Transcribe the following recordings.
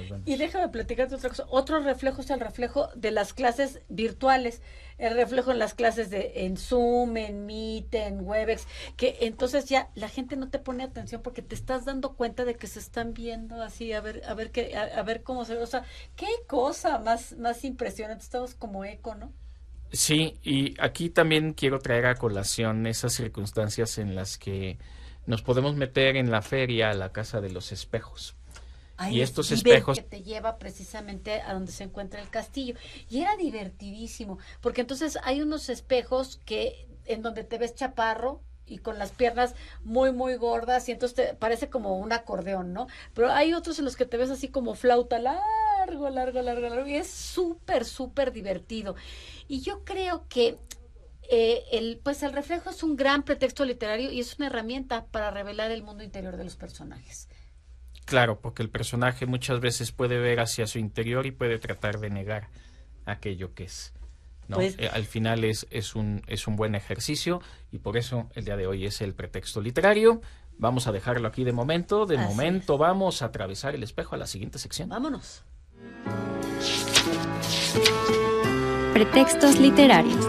Y vemos. déjame platicarte otra cosa. Otro reflejo es el reflejo de las clases virtuales, el reflejo en las clases en Zoom, en Meet, en Webex, que entonces ya la gente no te pone atención porque te estás dando cuenta de que se están viendo así, a ver cómo se ve. O sea, qué cosa más impresionante. Estamos como eco, ¿no? Sí, y aquí también quiero traer a colación esas circunstancias en las que nos podemos meter en la feria a la casa de los espejos. Y Ay, es estos que espejos, te lleva precisamente a donde se encuentra el castillo. Y era divertidísimo, porque entonces hay unos espejos que en donde te ves chaparro y con las piernas muy gordas y entonces te parece como un acordeón, ¿no? Pero hay otros en los que te ves así como flauta largo y es súper divertido. Y yo creo que pues el reflejo es un gran pretexto literario y es una herramienta para revelar el mundo interior de los personajes. claro, porque el personaje muchas veces puede ver hacia su interior y puede tratar de negar aquello que es, ¿no? Pues Al final es un buen ejercicio y por eso el día de hoy es el pretexto literario. Vamos a dejarlo aquí de momento. De así momento es. vamos a atravesar el espejo a la siguiente sección. Vámonos. Pretextos literarios.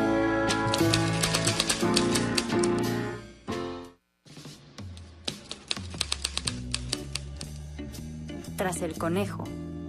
Tras el conejo.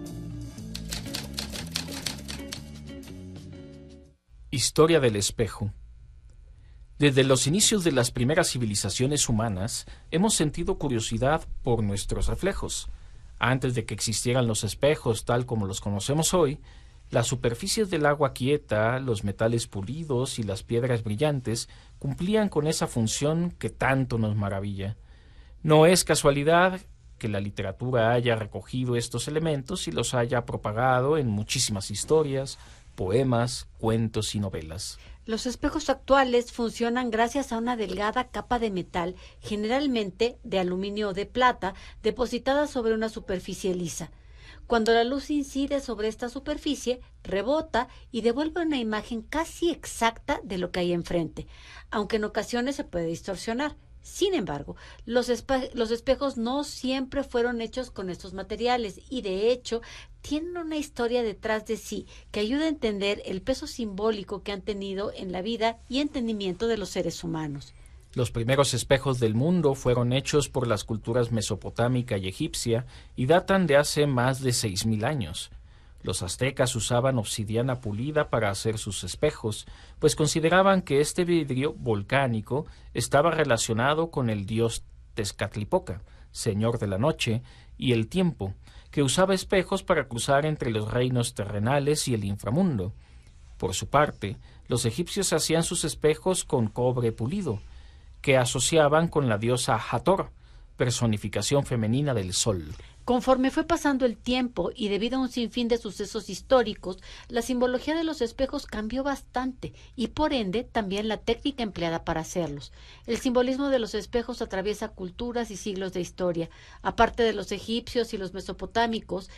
Historia del espejo. Desde los inicios de las primeras civilizaciones humanas, hemos sentido curiosidad por nuestros reflejos. Antes de que existieran los espejos tal como los conocemos hoy, las superficies del agua quieta, los metales pulidos y las piedras brillantes cumplían con esa función que tanto nos maravilla. No es casualidad que la literatura haya recogido estos elementos y los haya propagado en muchísimas historias, poemas, cuentos y novelas. Los espejos actuales funcionan gracias a una delgada capa de metal, generalmente de aluminio o de plata, depositada sobre una superficie lisa. Cuando la luz incide sobre esta superficie, rebota y devuelve una imagen casi exacta de lo que hay enfrente, aunque en ocasiones se puede distorsionar. Sin embargo, los espejos no siempre fueron hechos con estos materiales y de hecho tienen una historia detrás de sí que ayuda a entender el peso simbólico que han tenido en la vida y entendimiento de los seres humanos. Los primeros espejos del mundo fueron hechos por las culturas mesopotámica y egipcia y datan de hace más de 6000 años. Los aztecas usaban obsidiana pulida para hacer sus espejos, pues consideraban que este vidrio volcánico estaba relacionado con el dios Tezcatlipoca, señor de la noche, y el tiempo, que usaba espejos para cruzar entre los reinos terrenales y el inframundo. Por su parte, los egipcios hacían sus espejos con cobre pulido, que asociaban con la diosa Hathor, personificación femenina del sol. Conforme fue pasando el tiempo y debido a un sinfín de sucesos históricos, la simbología de los espejos cambió bastante y por ende también la técnica empleada para hacerlos. El simbolismo de los espejos atraviesa culturas y siglos de historia. Aparte de los egipcios y los mesopotámicos,